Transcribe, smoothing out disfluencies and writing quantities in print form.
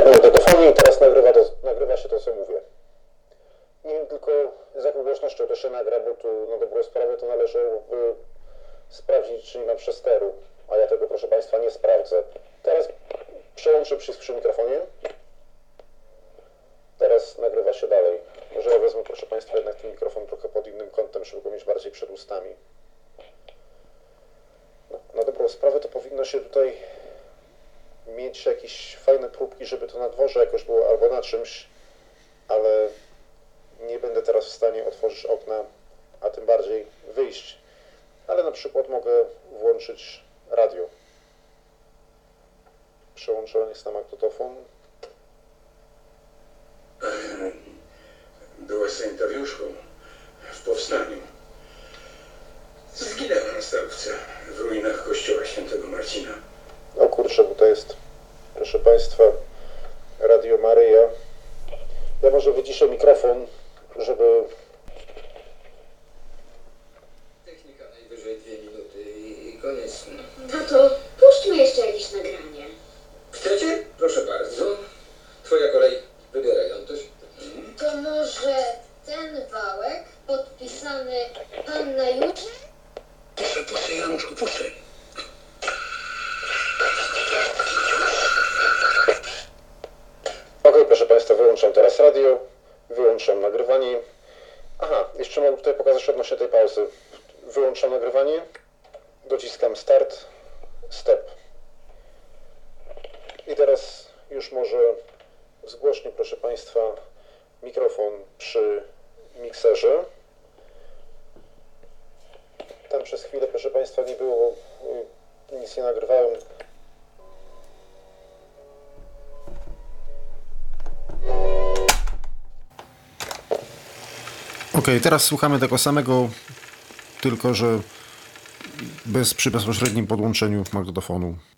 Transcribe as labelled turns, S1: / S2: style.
S1: magnetofonie i teraz nagrywa się to, co mówię. Nie wiem tylko, z jaką głośnością to się nagra, bo tu na dobrą sprawę to należy sprawdzić, czy nie ma przesteru, a ja tego, proszę Państwa, nie sprawdzę. Teraz przełączę przycisk przy mikrofonie. Teraz nagrywa się dalej. Może ja wezmę, proszę Państwa, jednak ten mikrofon trochę pod innym kątem, żeby go mieć bardziej przed ustami. No, na dobrą sprawę to powinno się tutaj mieć jakieś fajne próbki, żeby to na dworze jakoś było albo na czymś, ale nie będę teraz w stanie otworzyć okna, a tym bardziej wyjść. Ale na przykład mogę włączyć radio. Przełączony jest na magnetofon.
S2: Byłaś sanitariuszką w powstaniu. Zginęła na Starówce, w ruinach kościoła świętego Marcina.
S1: O kurczę, bo to jest, proszę Państwa, Radio Maryja. Ja może wyciszę mikrofon, żeby...
S3: Technika najwyżej 2 minuty i koniec.
S4: No to puśćmy jeszcze jakieś nagranie.
S3: Chcecie? Proszę bardzo. Twoja kolej. Wybieraj, Antoś.
S4: To może ten wałek podpisany Panna Julia?
S2: Puszczaj, Januszku, puszczaj.
S1: Okej, proszę Państwa, wyłączam teraz radio, wyłączam nagrywanie. Aha, jeszcze mogę tutaj pokazać odnośnie tej pauzy. Wyłączam nagrywanie, dociskam start, step. I teraz już może zgłośnie, proszę Państwa, mikrofon przy mikserze. Tam przez chwilę, proszę Państwa, nie było, nic nie nagrywałem.
S5: Okej, teraz słuchamy tego samego, tylko że przy bezpośrednim podłączeniu magnetofonu.